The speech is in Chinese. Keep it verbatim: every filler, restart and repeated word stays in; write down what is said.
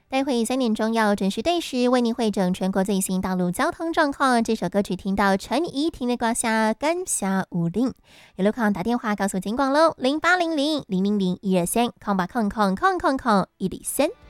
待会三点钟要准时对时为您汇整全国最新道路交通状况。这首歌曲听到陈怡婷的歌下感谢五零，有路况打电话告诉警广喽，零八零零零零零一二三，空八空空空空空一零三。